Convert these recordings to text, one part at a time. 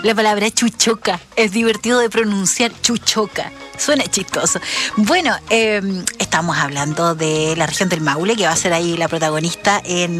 La palabra chuchoca es divertido de pronunciar, chuchoca. Suena chistoso. Bueno, estamos hablando de la región del Maule, que va a ser ahí la protagonista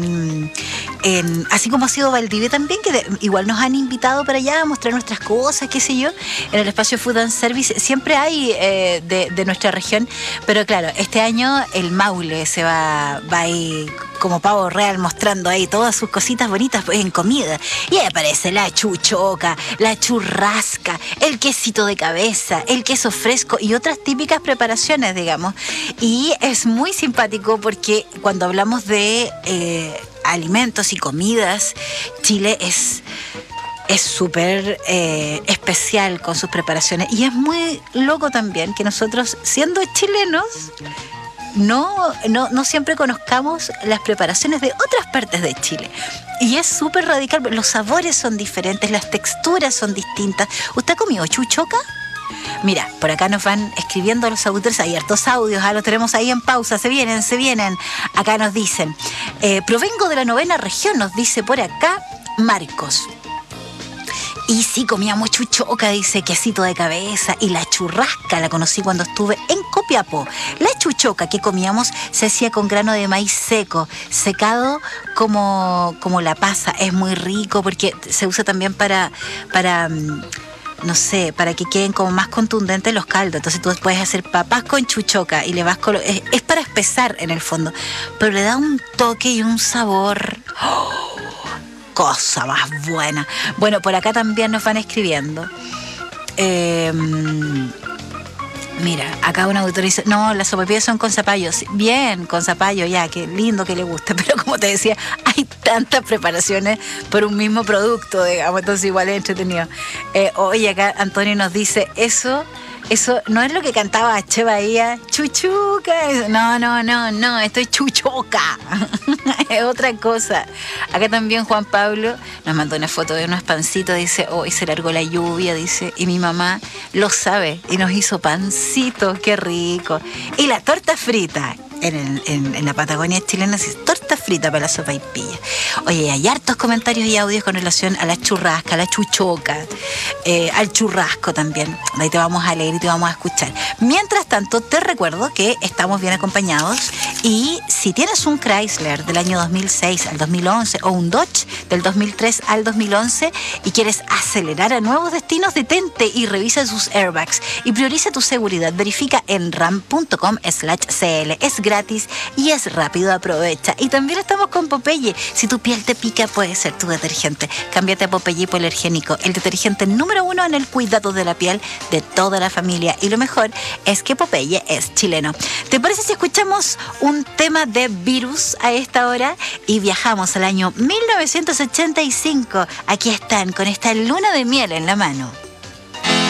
así como ha sido Valdivia también, que igual nos han invitado para allá a mostrar nuestras cosas, qué sé yo, en el espacio Food and Service. Siempre hay de nuestra región, pero claro, este año el Maule se va a ir como pavo real mostrando ahí todas sus cositas bonitas pues, en comida. Y ahí aparece la chuchoca, la churrasca, el quesito de cabeza, el queso fresco y otras típicas preparaciones, digamos. Y es muy simpático porque cuando hablamos de alimentos y comidas, Chile es súper especial con sus preparaciones. Y es muy loco también que nosotros, siendo chilenos, no siempre conozcamos las preparaciones de otras partes de Chile. Y es súper radical, los sabores son diferentes, las texturas son distintas. ¿Usted ha comido chuchoca? Mira, por acá nos van escribiendo los auditores, hay hartos audios, los tenemos ahí en pausa, se vienen. Acá nos dicen, provengo de la 9ª región, nos dice por acá Marcos. Y sí, comíamos chuchoca, dice, quesito de cabeza, y la churrasca la conocí cuando estuve en Copiapó. La chuchoca que comíamos se hacía con grano de maíz seco, secado como la pasa. Es muy rico porque se usa también para no sé, para que queden como más contundentes los caldos. Entonces tú puedes hacer papas con chuchoca y le vas es para espesar en el fondo, pero le da un toque y un sabor. ¡Oh! Cosa más buena. Bueno, por acá también nos van escribiendo. Mira, acá un auditor dice, no, las sopaipillas son con zapallo. Bien, con zapallo, ya, qué lindo que le gusta. Pero como te decía, hay tantas preparaciones por un mismo producto, digamos, entonces igual es entretenido. Oye, acá Antonio nos dice, eso no es lo que cantaba Che Bahía, chuchuca. No, esto es chuchoca. Es otra cosa. Acá también Juan Pablo nos mandó una foto de unos pancitos, dice, hoy se largó la lluvia, dice, y mi mamá lo sabe y nos hizo pancitos, qué rico. Y la torta frita. En la Patagonia chilena es torta frita para la sopaipilla. Oye, hay hartos comentarios y audios con relación a la churrasca, a la chuchoca, al churrasco también. Ahí te vamos a leer y te vamos a escuchar. Mientras tanto, te recuerdo que estamos bien acompañados y si tienes un Chrysler del año 2006 al 2011 o un Dodge del 2003 al 2011 y quieres acelerar a nuevos destinos, detente y revisa sus airbags y prioriza tu seguridad. Verifica en ram.com/cl. Es gratis y es rápido, aprovecha. Y también estamos con Popeye. Si tu piel te pica, puede ser tu detergente. Cámbiate a Popeye Hipoalergénico, el detergente número 1 en el cuidado de la piel de toda la familia. Y lo mejor es que Popeye es chileno. ¿Te parece si escuchamos un tema de Virus a esta hora? Y viajamos al año 1985. Aquí están con esta luna de miel en la mano.